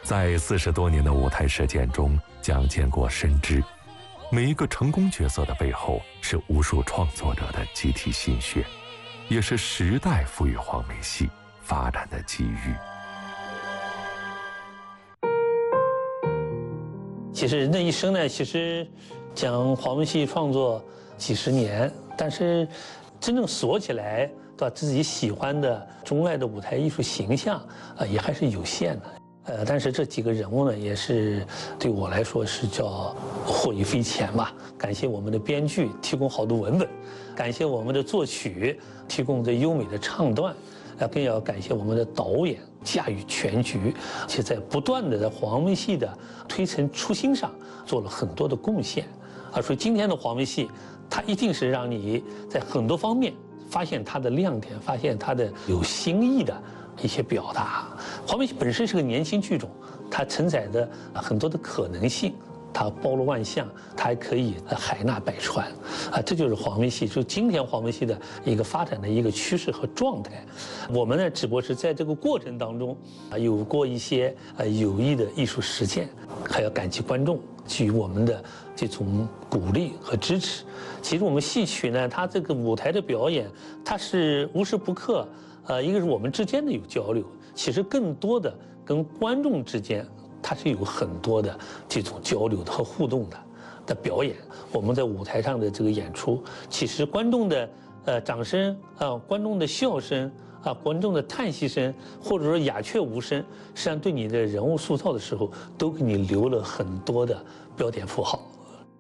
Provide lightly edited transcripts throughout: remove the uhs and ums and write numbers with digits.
在40多年的舞台实践中，蒋建国深知，每一个成功角色的背后是无数创作者的集体心血，也是时代赋予黄梅戏发展的机遇。 其实人的一生呢，其实讲黄梅戏创作几十年，但是真正锁起来，对吧？自己喜欢的、钟爱的舞台艺术形象也还是有限的。但是这几个人物呢，也是对我来说是叫获益匪浅吧。感谢我们的编剧提供好多文本，感谢我们的作曲提供这优美的唱段，更要感谢我们的导演驾驭全局，且在不断的在黄梅戏的推陈出新上做了很多的贡献。所以今天的黄梅戏，它一定是让你在很多方面发现它的亮点，发现它的有新意的一些表达。黄梅戏本身是个年轻剧种，它承载着很多的可能性，它包罗万象，它还可以海纳百川，这就是黄梅戏，就今天黄梅戏的一个发展的一个趋势和状态。我们呢，只不过是在这个过程当中有过一些有益的艺术实践，还要感激观众给予我们的这种鼓励和支持。其实我们戏曲呢，它这个舞台的表演，它是无时不刻，一个是我们之间的有交流，其实更多的跟观众之间，它是有很多的这种交流的和互动的表演。我们在舞台上的这个演出，其实观众的掌声观众的笑声观众的叹息声，或者说鸦雀无声，实际上对你的人物塑造的时候，都给你留了很多的标点符号。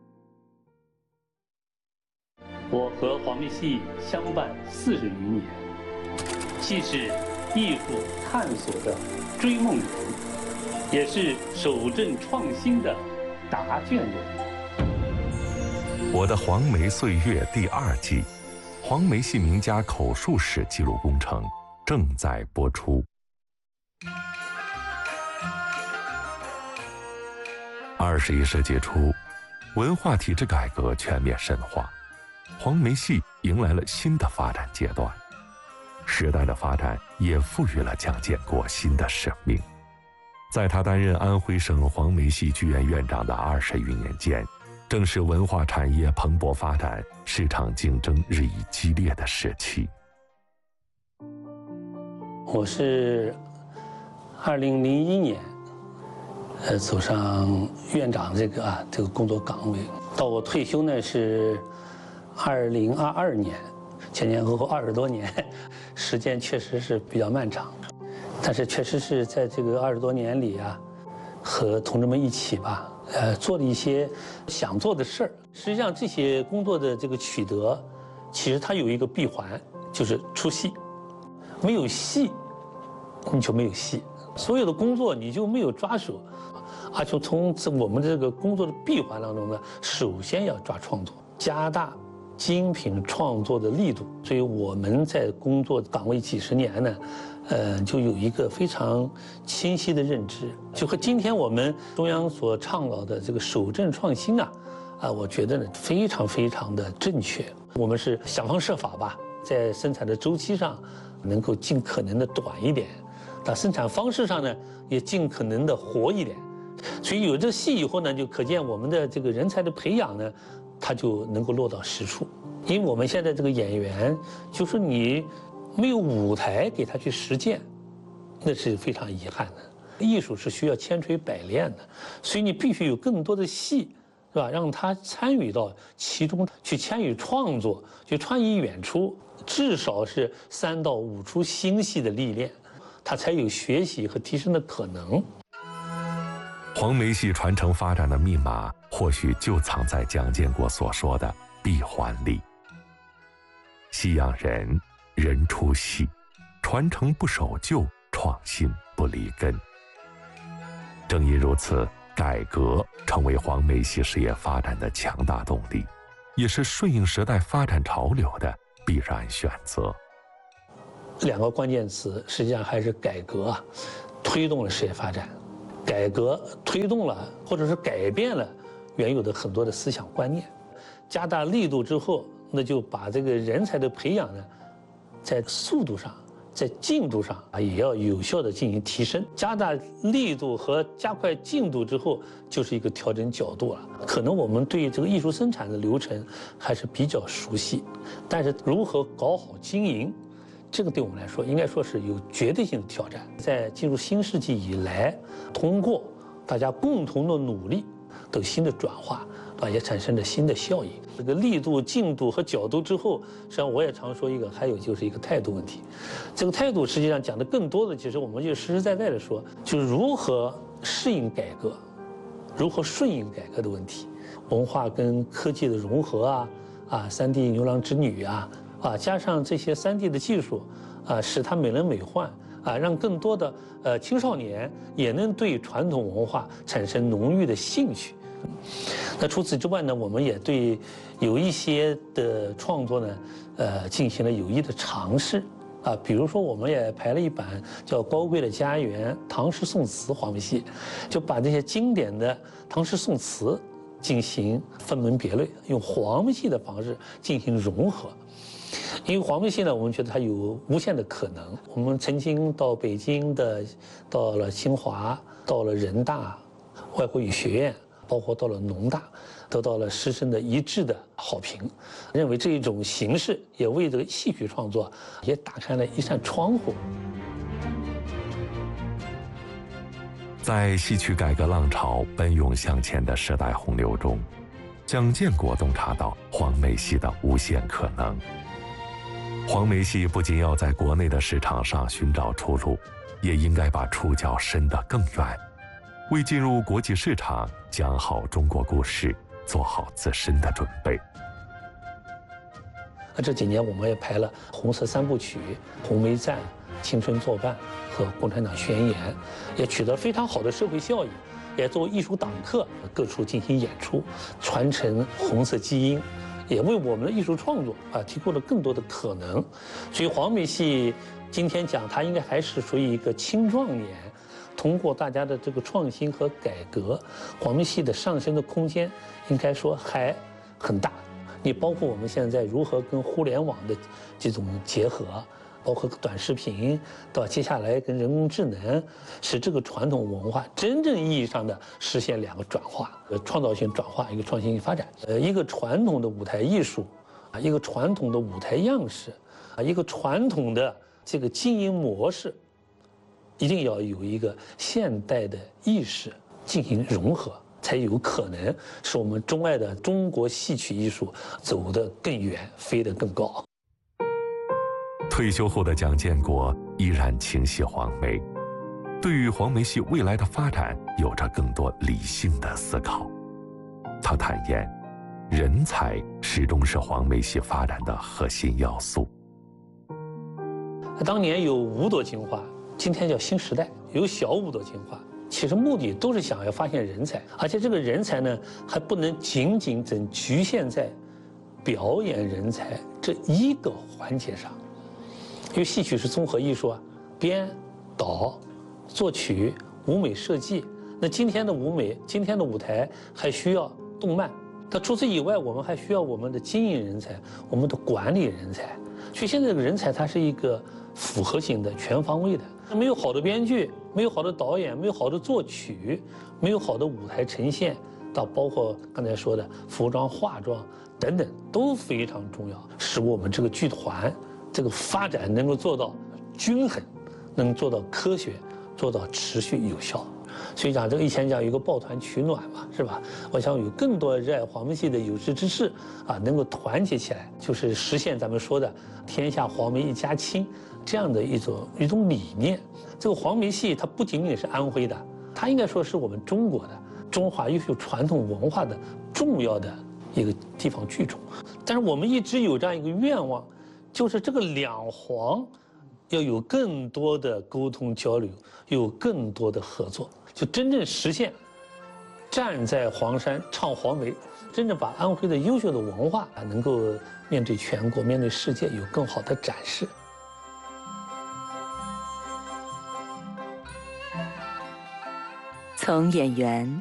我和黄梅戏相伴40余年，既是艺术探索的追梦人，也是守正创新的答卷人。 我的黄梅岁月第2季，黄梅戏名家口述史记录工程正在播出。21世纪初，文化体制改革全面深化，黄梅戏迎来了新的发展阶段。时代的发展也赋予了蒋建国新的使命。在他担任安徽省黄梅戏剧院院长的20余年间，正是文化产业蓬勃发展、市场竞争日益激烈的时期。 我是2001年，走上院长这个工作岗位，到我退休呢是2022年，前后20多年，时间确实是比较漫长，但是确实是在这个20多年里和同志们一起吧，做了一些想做的事儿。实际上这些工作的这个取得，其实它有一个闭环，就是出戏。没有戏，你就没有戏，所有的工作你就没有抓手，就从我们这个工作的闭环当中呢，首先要抓创作，加大精品创作的力度。所以我们在工作岗位几十年呢，就有一个非常清晰的认知，就和今天我们中央所倡导的这个守正创新我觉得呢非常非常的正确。我们是想方设法吧，在生产的周期上能够尽可能的短一点，到生产方式上呢也尽可能的活一点。所以有这戏以后呢，就可见我们的这个人才的培养呢，它就能够落到实处。因为我们现在这个演员，就是你没有舞台给他去实践，那是非常遗憾的。艺术是需要千锤百炼的，所以你必须有更多的戏，是吧？让他参与到其中，去参与创作，去创意演出，至少是3到5出新戏的历练，他才有学习和提升的可能。 黄梅戏传承发展的密码，或许就藏在蒋建国所说的闭环里。戏养人，人出戏，传承不守旧，创新不离根。正因如此，改革成为黄梅戏事业发展的强大动力，也是顺应时代发展潮流的必然选择。 2个关键词，实际上还是改革推动了事业发展。改革推动了，或者是改变了原有的很多的思想观念，加大力度之后，那就把这个人才的培养呢，在速度上、 在进度上也要有效的进行提升，加大力度和加快进度之后，就是一个调整角度了。可能我们对这个艺术生产的流程还是比较熟悉，但是如何搞好经营，这个对我们来说应该说是有绝对性的挑战。在进入新世纪以来，通过大家共同的努力，都有新的转化。也产生了新的效应。这个力度、进度和角度之后，实际上我也常说一个，还有就是一个态度问题。这个态度实际上讲的更多的，其实我们就实实在在的说，就是如何适应改革，如何顺应改革的问题。文化跟科技的融合3D 牛郎织女加上这些3D 的技术使它美轮美奂让更多的青少年也能对传统文化产生浓郁的兴趣。那除此之外呢，我们也对有一些的创作呢，进行了有益的尝试比如说我们也排了一版叫《高贵的家园》唐诗宋词黄梅戏，就把这些经典的唐诗宋词进行分门别类，用黄梅戏的方式进行融合。因为黄梅戏呢，我们觉得它有无限的可能。我们曾经到北京的，到了清华，到了人大外国语学院，包括到了农大，得到了师生的一致的好评，认为这一种形式也为这个戏曲创作也打开了一扇窗户。 在戏曲改革浪潮奔涌向前的时代洪流中，蒋建国洞察到黄梅戏的无限可能。黄梅戏不仅要在国内的市场上寻找出路，也应该把触角伸得更远，为进入国际市场讲好中国故事做好自身的准备。 这几年我们也排了红色3部曲、红梅赞、青春作伴和共产党宣言，也取得非常好的社会效益，也作为艺术党课各处进行演出，传承红色基因，也为我们的艺术创作提供了更多的可能。所以黄梅戏今天讲它应该还是属于一个青壮年，通过大家的这个创新和改革，黄梅戏的上升的空间应该说还很大。你包括我们现在如何跟互联网的这种结合，包括短视频，到接下来跟人工智能，使这个传统文化真正意义上的实现2个转化：创造性转化，一个创新性发展。一个传统的舞台艺术，一个传统的舞台样式，一个传统的这个经营模式，一定要有一个现代的意识进行融合，才有可能使我们钟爱的中国戏曲艺术走得更远，飞得更高。 退休后的蒋建国依然情系黄梅，对于黄梅戏未来的发展有着更多理性的思考。他坦言，人才始终是黄梅戏发展的核心要素。 当年有5朵金花，今天叫新时代，有小5朵金花，其实目的都是想要发现人才，而且这个人才呢，还不能仅局限在表演人才这一个环节上。因为戏曲是综合艺术编、导、作曲、舞美设计。那今天的舞美，今天的舞台还需要动漫。那除此以外，我们还需要我们的经营人才，我们的管理人才。所以现在这个人才，它是一个复合型的、全方位的。没有好的编剧，没有好的导演，没有好的作曲，没有好的舞台呈现，到包括刚才说的服装、化妆等等，都非常重要，使我们这个剧团这个发展能够做到均衡，能做到科学，做到持续有效。所以讲这个以前讲有个抱团取暖嘛，是吧？我想有更多热爱黄梅戏的有志之士能够团结起来，就是实现咱们说的天下黄梅一家亲这样的一种理念。这个黄梅戏它不仅仅是安徽的，它应该说是我们中国的中华优秀传统文化的重要的一个地方剧种。但是我们一直有这样一个愿望，就是这个两黄要有更多的沟通交流，有更多的合作，就真正实现站在黄山唱黄梅，真正把安徽的优秀的文化能够面对全国、面对世界有更好的展示。 从演员